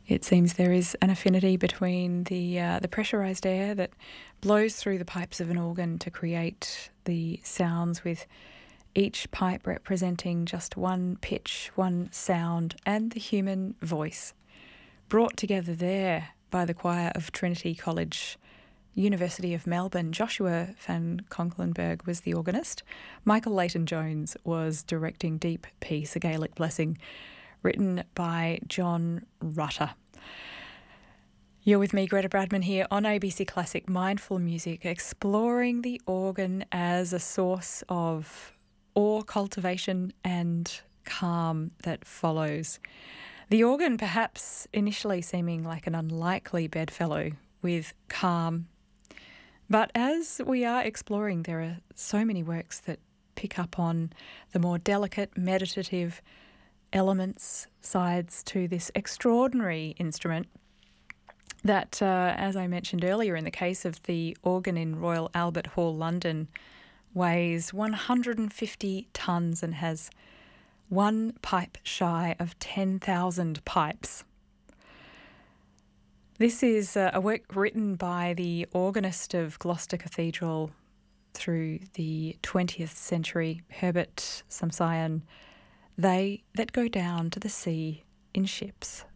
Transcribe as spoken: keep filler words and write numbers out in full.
It seems there is an affinity between the uh, the pressurised air that blows through the pipes of an organ to create the sounds, with each pipe representing just one pitch, one sound, and the human voice, brought together there by the choir of Trinity College, University of Melbourne. Joshua van Conklenberg was the organist. Michael Leighton-Jones was directing Deep Peace, a Gaelic blessing, written by John Rutter. You're with me, Greta Bradman, here on A B C Classic Mindful Music, exploring the organ as a source of awe cultivation and calm that follows. The organ perhaps initially seeming like an unlikely bedfellow with calm. But as we are exploring, there are so many works that pick up on the more delicate, meditative elements, sides to this extraordinary instrument that, uh, as I mentioned earlier, in the case of the organ in Royal Albert Hall, London, weighs one hundred fifty tonnes and has one pipe shy of ten thousand pipes. This is uh, a work written by the organist of Gloucester Cathedral through the twentieth century, Herbert Samsayan. They that go down to the sea in ships.